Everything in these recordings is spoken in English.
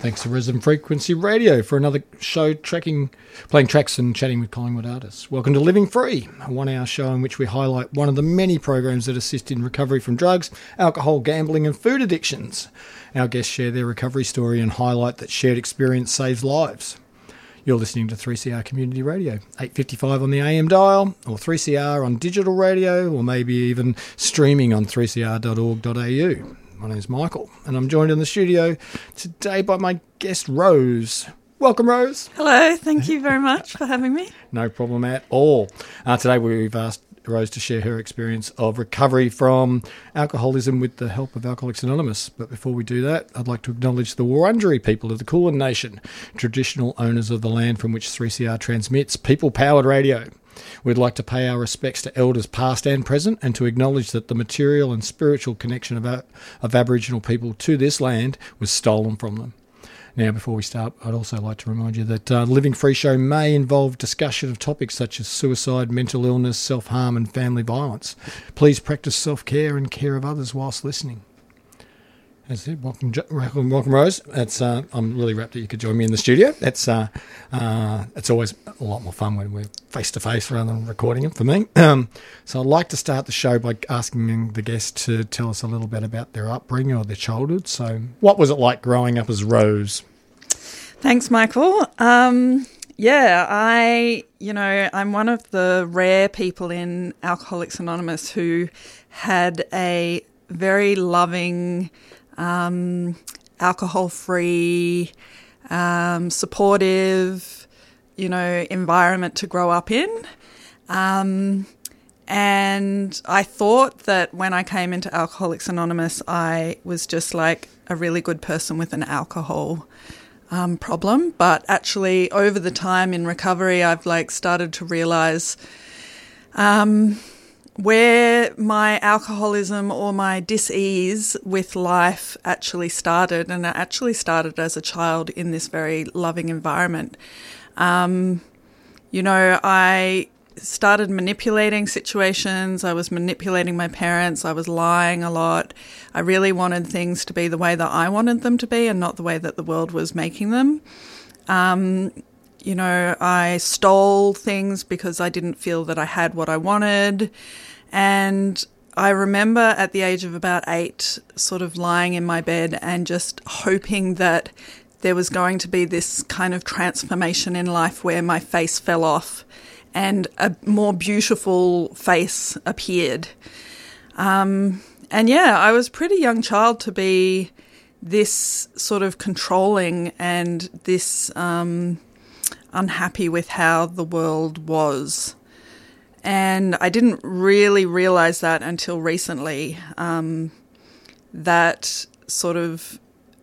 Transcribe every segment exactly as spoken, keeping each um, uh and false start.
Thanks to Resident Frequency Radio for another show tracking, playing tracks and chatting with Collingwood artists. Welcome to Living Free, a one-hour show in which we highlight one of the many programs that assist in recovery from drugs, alcohol, gambling and food addictions. Our guests share their recovery story and highlight that shared experience saves lives. You're listening to three C R Community Radio, eight fifty-five on the A M dial, or three C R on digital radio, or maybe even streaming on three c r dot org dot a u. My name's Michael, and I'm joined in the studio today by my guest, Rose. Welcome, Rose. Hello, thank you very much for having me. No problem at all. Uh, today we've asked Rose to share her experience of recovery from alcoholism with the help of Alcoholics Anonymous. But before we do that, I'd like to acknowledge the Wurundjeri people of the Kulin Nation, traditional owners of the land from which three C R transmits people-powered radio. We'd like to pay our respects to elders past and present, and to acknowledge that the material and spiritual connection of, of Aboriginal people to this land was stolen from them. Now, before we start, I'd also like to remind you that uh, Living Free Show may involve discussion of topics such as suicide, mental illness, self-harm and family violence. Please practice self-care and care of others whilst listening. That's it. Welcome, welcome, welcome, Rose. It's, uh, I'm really rapt that you could join me in the studio. It's uh, uh, it's always a lot more fun when we're face-to-face rather than recording it for me. Um, so I'd like to start the show by asking the guest to tell us a little bit about their upbringing or their childhood. So what was it like growing up as Rose? Thanks, Michael. Um, yeah, I, you know, I'm one of the rare people in Alcoholics Anonymous who had a very loving, um, alcohol-free, um, supportive, you know, environment to grow up in. Um, and I thought that when I came into Alcoholics Anonymous, I was just like a really good person with an alcohol um, problem. But actually, over the time in recovery, I've like started to realise um, where my alcoholism or my dis-ease with life actually started. And it actually started as a child in this very loving environment. Um, you know, I started manipulating situations. I was manipulating my parents. I was lying a lot. I really wanted things to be the way that I wanted them to be and not the way that the world was making them. Um, you know, I stole things because I didn't feel that I had what I wanted. And I remember at the age of about eight, sort of lying in my bed and just hoping that there was going to be this kind of transformation in life where my face fell off and a more beautiful face appeared. Um, and yeah, I was a pretty young child to be this sort of controlling and this um, unhappy with how the world was. And I didn't really realise that until recently, um, that sort of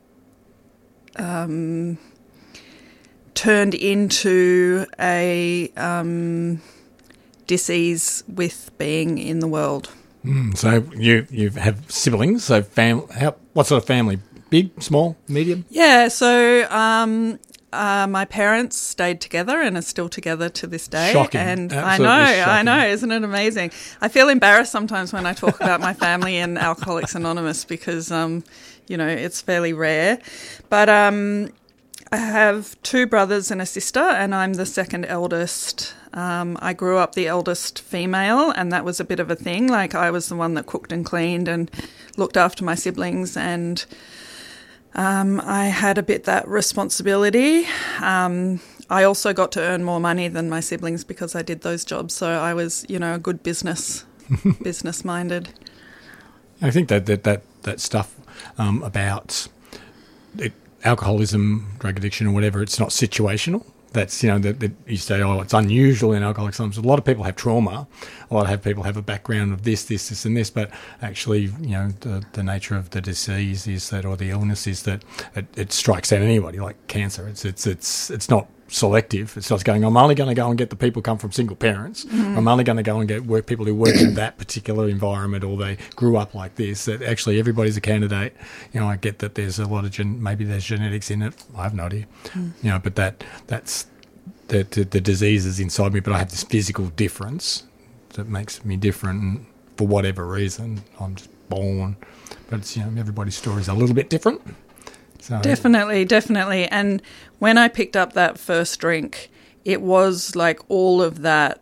um, turned into a um, dis-ease with being in the world. Mm, so you you have siblings, so fam- how, what sort of family? Big, small, medium? Yeah, so um, uh, my parents stayed together and are still together to this day. Shocking. And Absolutely I know, shocking. I know, isn't it amazing? I feel embarrassed sometimes when I talk about my family and Alcoholics Anonymous because, um, you know, it's fairly rare. But um, I have two brothers and a sister, and I'm the second eldest. Um, I grew up the eldest female, and that was a bit of a thing. Like, I was the one that cooked and cleaned and looked after my siblings, and um, I had a bit that responsibility. Um, I also got to earn more money than my siblings because I did those jobs, so I was, you know, a good business, business-minded. I think that that, that, that stuff um, about it, alcoholism, drug addiction or whatever, it's not situational. That's, you know, that, that you say, oh, it's unusual in Alcoholics Anonymous. A lot of people have trauma. A lot of people have a background of this, this, this and this, but actually, you know, the, the nature of the disease is that, or the illness is that it, it strikes at anybody, like cancer. It's it's it's it's not selective. It's not going, I'm only going to go and get the people who come from single parents. Mm. I'm only going to go and get work people who work in that particular environment or they grew up like this. That actually everybody's a candidate. You know, I get that there's a lot of, gen- maybe there's genetics in it. I have no idea. Mm. You know, but that that's, the, the, the disease is inside me, but I have this physical difference that makes me different. And for whatever reason, I'm just born. But it's, you know, everybody's story is a little bit different. So, Definitely, definitely. And when I picked up that first drink, it was like all of that,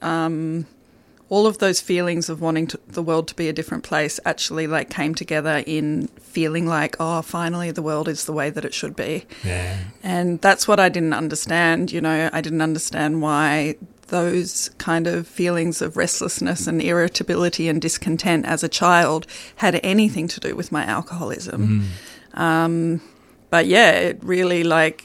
um, all of those feelings of wanting to, the world to be a different place actually like came together in feeling like, oh, finally the world is the way that it should be. Yeah. And that's what I didn't understand. You know, I didn't understand why those kind of feelings of restlessness and irritability and discontent as a child had anything to do with my alcoholism. Mm. Um, but yeah, it really like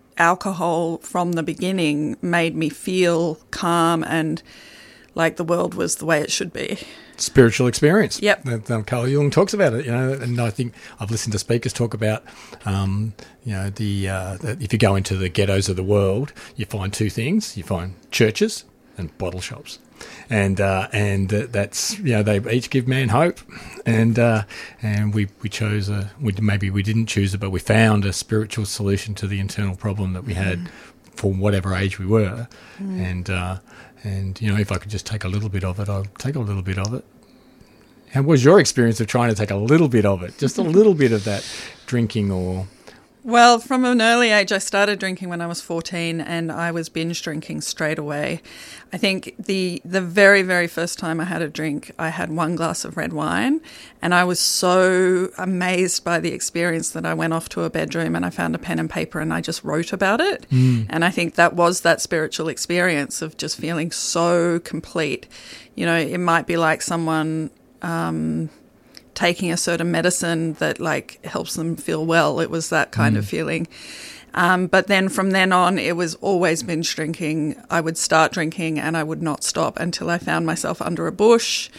alcohol from the beginning made me feel calm and like the world was the way it should be. Spiritual experience. Yep. That, um, Carl Jung talks about it, you know, and I think I've listened to speakers talk about, um, you know, the uh, that if you go into the ghettos of the world, you find two things: you find churches and bottle shops, and uh, and uh, that's you know they each give man hope, and uh, and we we chose a we, maybe we didn't choose it, but we found a spiritual solution to the internal problem that we had mm. for whatever age we were, mm. and. Uh, And, you know, if I could just take a little bit of it, I'll take a little bit of it. And what was your experience of trying to take a little bit of it, just a little bit of that drinking or... Well, from an early age, I started drinking when I was fourteen and I was binge drinking straight away. I think the the very, very first time I had a drink, I had one glass of red wine and I was so amazed by the experience that I went off to a bedroom and I found a pen and paper and I just wrote about it. Mm. And I think that was that spiritual experience of just feeling so complete. You know, it might be like someone... Um, taking a certain medicine that like helps them feel well. It was that kind mm. of feeling. Um, but then from then on, it was always binge drinking. I would start drinking and I would not stop until I found myself under a bush.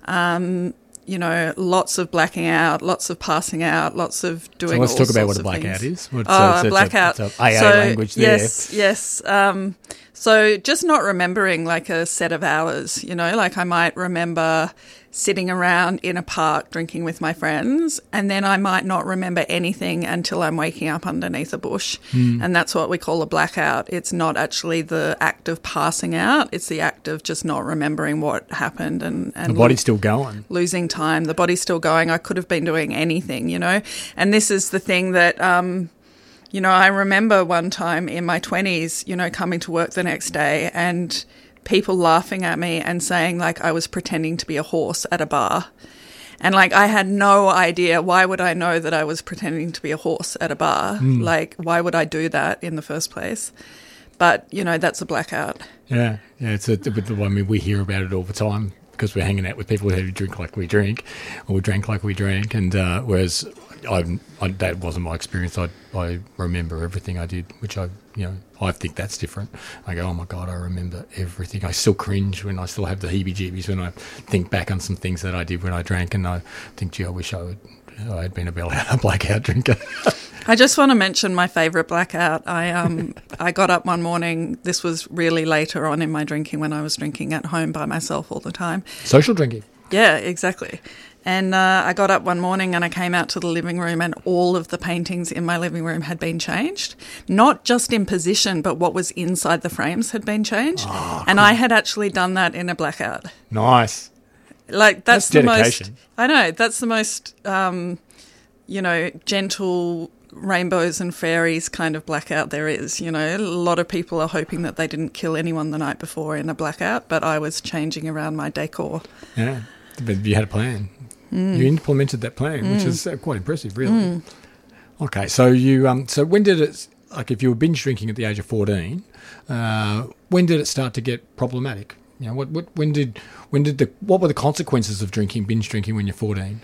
Um, you know, lots of blacking out, lots of passing out, lots of doing So let's all talk about sorts what a of blackout things. is. What's, oh, uh, a blackout. It's a, it's a A A so, language there. Yes, yes. Um, so just not remembering like a set of hours, you know, like I might remember sitting around in a park drinking with my friends and then I might not remember anything until I'm waking up underneath a bush. Mm. And that's what we call a blackout. It's not actually the act of passing out. It's the act of just not remembering what happened and, and the body's still going. Losing time. The body's still going. I could have been doing anything, you know. And this is the thing that... Um, You know, I remember one time in my twenties, you know, coming to work the next day and people laughing at me and saying like I was pretending to be a horse at a bar. And like I had no idea, why would I know that I was pretending to be a horse at a bar? Mm. Like why would I do that in the first place? But, you know, that's a blackout. Yeah, yeah, it's a, I mean, we hear about it all the time because we're hanging out with people who drink like we drink or we drank like we drank. And uh, whereas I, I, that wasn't my experience. I I remember everything I did, which I, you know, I think that's different. I go, oh my God, I remember everything. I still cringe when I still have the heebie-jeebies when I think back on some things that I did when I drank, and I think, gee, I wish I would, I had been a blackout drinker. I just want to mention my favourite blackout. I um I got up one morning. This was really later on in my drinking when I was drinking at home by myself all the time. Social drinking. Yeah, exactly. And uh, I got up one morning and I came out to the living room and all of the paintings in my living room had been changed. Not just in position, but what was inside the frames had been changed. Oh, and cool. I had actually done that in a blackout. Nice. Like that's, that's the dedication. most, I know, that's the most, um, you know, gentle rainbows and fairies kind of blackout there is. You know, a lot of people are hoping that they didn't kill anyone the night before in a blackout, but I was changing around my decor. Yeah, but you had a plan. Mm. You implemented that plan, mm. which is uh, quite impressive, really. Mm. Okay, so you um, so when did it, like if you were binge drinking at the age of fourteen, uh, when did it start to get problematic? You know, what, what when did when did the what were the consequences of drinking binge drinking when you're fourteen?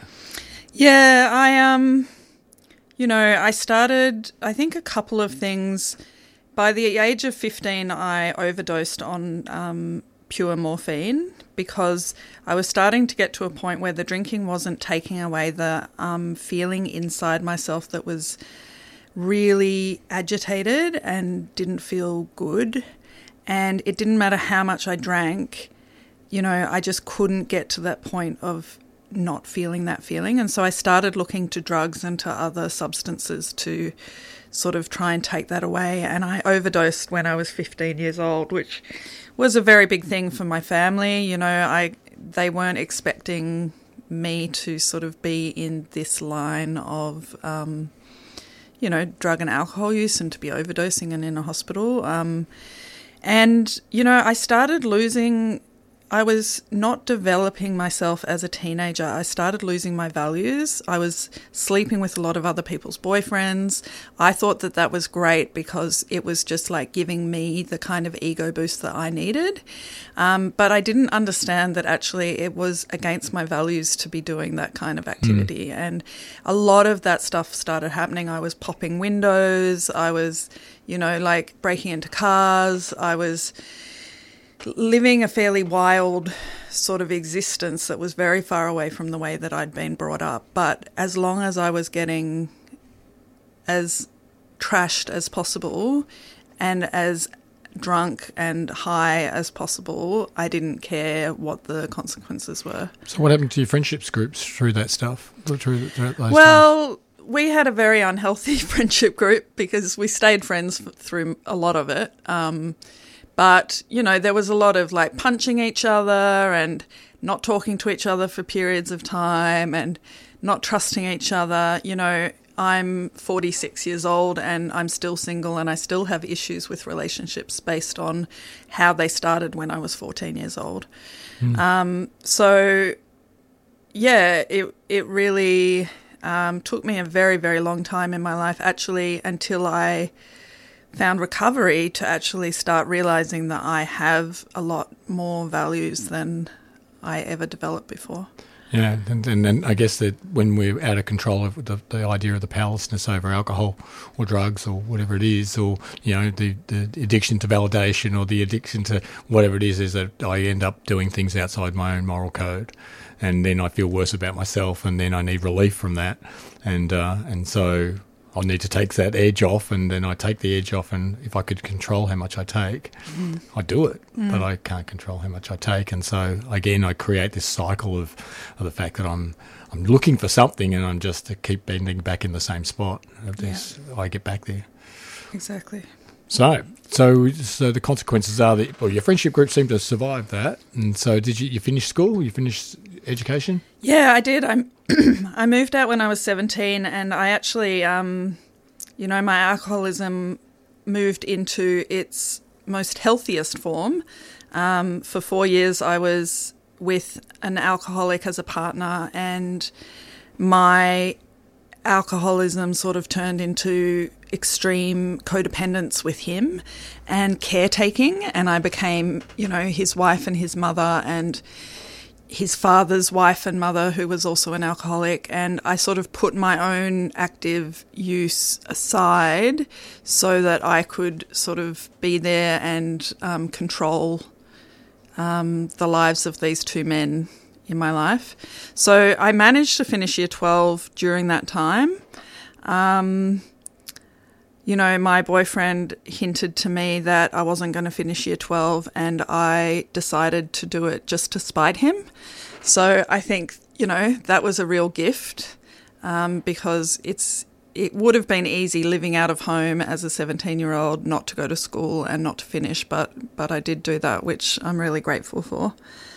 Yeah, I um, you know, I started. I think a couple of things. By the age of fifteen, I overdosed on um, pure morphine because I was starting to get to a point where the drinking wasn't taking away the um, feeling inside myself that was really agitated and didn't feel good. And it didn't matter how much I drank, you know, I just couldn't get to that point of not feeling that feeling. And so I started looking to drugs and to other substances to sort of try and take that away. And I overdosed when I was fifteen years old, which was a very big thing for my family. You know, I they weren't expecting me to sort of be in this line of, um, you know, drug and alcohol use and to be overdosing and in a hospital. Um, and, you know, I started losing... I was not developing myself as a teenager. I started losing my values. I was sleeping with a lot of other people's boyfriends. I thought that that was great because it was just like giving me the kind of ego boost that I needed. Um, but I didn't understand that actually it was against my values to be doing that kind of activity. Mm. And a lot of that stuff started happening. I was popping windows. I was, you know, like breaking into cars. I was... living a fairly wild sort of existence that was very far away from the way that I'd been brought up. But as long as I was getting as trashed as possible and as drunk and high as possible, I didn't care what the consequences were. So what happened to your friendships groups through that stuff? Through those well, times? We had a very unhealthy friendship group because we stayed friends through a lot of it. Um But, you know, there was a lot of like punching each other and not talking to each other for periods of time and not trusting each other. You know, I'm forty-six years old and I'm still single and I still have issues with relationships based on how they started when I was fourteen years old. Mm. Um, so, yeah, it, it really um, took me a very, very long time in my life actually until I... found recovery to actually start realising that I have a lot more values than I ever developed before. Yeah, and, and, and I guess that when we're out of control of the, the idea of the powerlessness over alcohol or drugs or whatever it is, or, you know, the, the addiction to validation or the addiction to whatever it is, is that I end up doing things outside my own moral code. And then I feel worse about myself and then I need relief from that. And uh, and so... I'll need to take that edge off, and then I take the edge off, and if I could control how much I take, mm. I do it, mm. but I can't control how much I take. And so, again, I create this cycle of, of the fact that I'm I'm looking for something and I'm just to keep bending back in the same spot. Of this, yeah. I get back there. Exactly. So, so, so the consequences are that well, your friendship group seemed to survive that. And so did you, you finish school? You finish education? Yeah, I did. I'm I moved out when I was seventeen and I actually, um, you know, my alcoholism moved into its most healthiest form. Um, for four years I was with an alcoholic as a partner and my alcoholism sort of turned into extreme codependence with him and caretaking, and I became, you know, his wife and his mother and his father's wife and mother, who was also an alcoholic, and I sort of put my own active use aside so that I could sort of be there and um, control um, the lives of these two men in my life. So I managed to finish year twelve during that time. Um, you know, my boyfriend hinted to me that I wasn't going to finish year twelve and I decided to do it just to spite him. So I think, you know, that was a real gift um, because it's it would have been easy living out of home as a seventeen-year-old, not to go to school and not to finish, but but I did do that, which I'm really grateful for.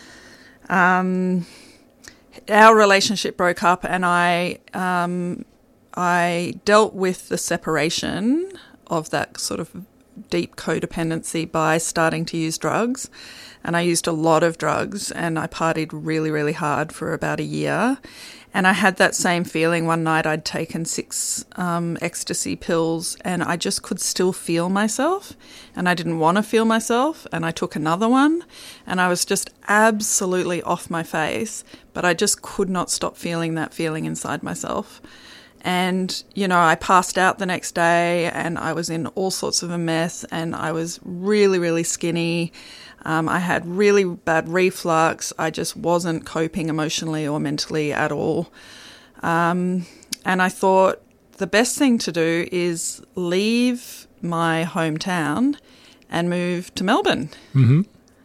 Um, our relationship broke up and I... Um, I dealt with the separation of that sort of deep codependency by starting to use drugs. And I used a lot of drugs and I partied really, really hard for about a year. And I had that same feeling one night. I'd taken six um, ecstasy pills and I just could still feel myself and I didn't want to feel myself. And I took another one and I was just absolutely off my face, but I just could not stop feeling that feeling inside myself. And, you know, I passed out the next day and I was in all sorts of a mess and I was really, really skinny. Um, I had really bad reflux. I just wasn't coping emotionally or mentally at all. Um, and I thought the best thing to do is leave my hometown and move to Melbourne. Mm-hmm.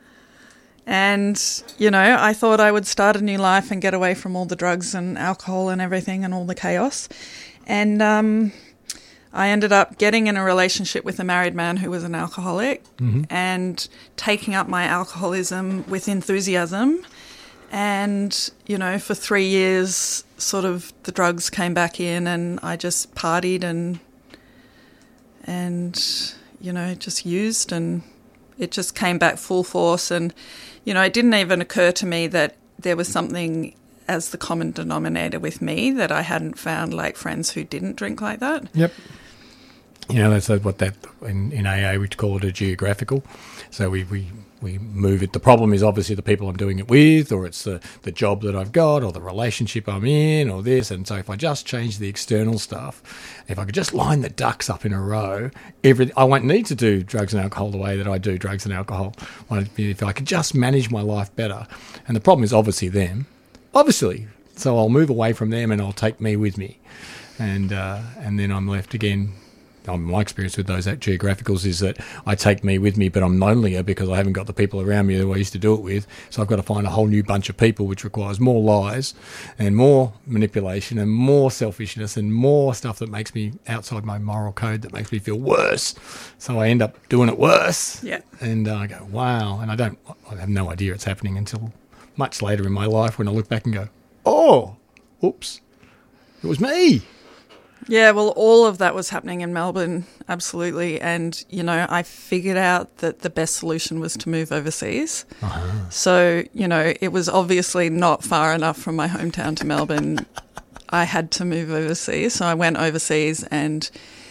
And, you know, I thought I would start a new life and get away from all the drugs and alcohol and everything and all the chaos. And um, I ended up getting in a relationship with a married man who was an alcoholic mm-hmm. and taking up my alcoholism with enthusiasm. And, you know, for three years, sort of the drugs came back in and I just partied and and, you know, just used, and it just came back full force. And, you know, it didn't even occur to me that there was something as the common denominator with me that I hadn't found, like friends who didn't drink like that. Yep. You know, that's what that in, in A A we call it a geographical. So we, we, we move it. The problem is obviously the people I'm doing it with, or it's the, the job that I've got, or the relationship I'm in, or this. And so if I just change the external stuff, if I could just line the ducks up in a row, every I won't need to do drugs and alcohol the way that I do drugs and alcohol. If I could just manage my life better. And the problem is obviously them. Obviously. So I'll move away from them and I'll take me with me. And uh, and then I'm left again. Um, my experience with those geographicals is that I take me with me, but I'm lonelier because I haven't got the people around me that I used to do it with. So I've got to find a whole new bunch of people, which requires more lies and more manipulation and more selfishness and more stuff that makes me outside my moral code, that makes me feel worse. So I end up doing it worse. Yeah. And uh, I go, wow. And I don't, I have no idea it's happening until much later in my life when I look back and go, oh, oops, it was me. Yeah, well, all of that was happening in Melbourne, absolutely. And, you know, I figured out that the best solution was to move overseas. Uh-huh. So, you know, it was obviously not far enough from my hometown to Melbourne. I had to move overseas. So I went overseas, and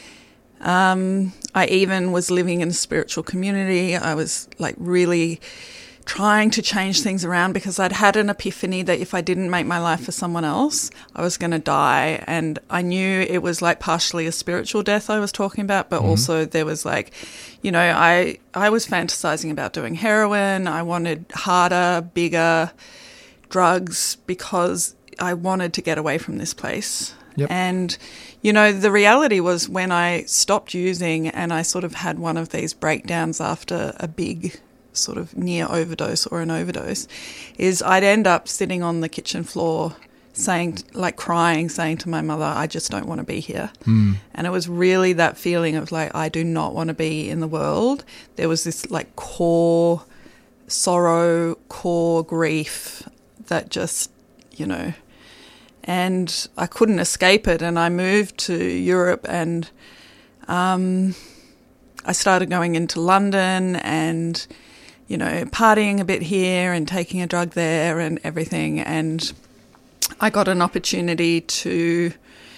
um, I even was living in a spiritual community. I was, like, really trying to change things around because I'd had an epiphany that if I didn't make my life for someone else, I was going to die. And I knew it was like partially a spiritual death I was talking about, but mm-hmm. also there was like, you know, I, I was fantasizing about doing heroin. I wanted harder, bigger drugs because I wanted to get away from this place. Yep. And, you know, the reality was when I stopped using and I sort of had one of these breakdowns after a big sort of near overdose or an overdose, is I'd end up sitting on the kitchen floor saying, like crying, saying to my mother, I just don't want to be here. Mm. And it was really that feeling of like, I do not want to be in the world. There was this like core sorrow, core grief that just, you know, and I couldn't escape it. And I moved to Europe, and um, I started going into London and, you know, partying a bit here and taking a drug there and everything. And I got an opportunity to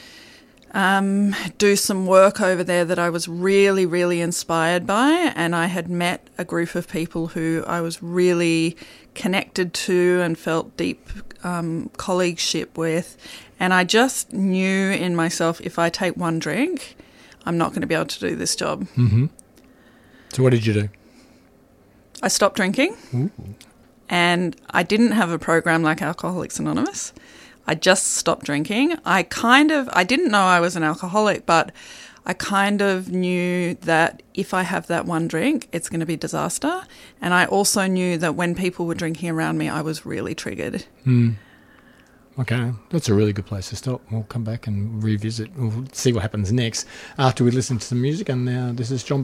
um, do some work over there that I was really, really inspired by. And I had met a group of people who I was really connected to and felt deep um, colleagueship with. And I just knew in myself, if I take one drink, I'm not going to be able to do this job. Mm-hmm. So what did you do? I stopped drinking. Ooh. And I didn't have a program like Alcoholics Anonymous. I just stopped drinking. I kind of, I didn't know I was an alcoholic, but I kind of knew that if I have that one drink, it's going to be disaster. And I also knew that when people were drinking around me, I was really triggered. Mm. Okay, that's a really good place to stop. We'll come back and revisit. We'll see what happens next after we listen to some music. And now this is John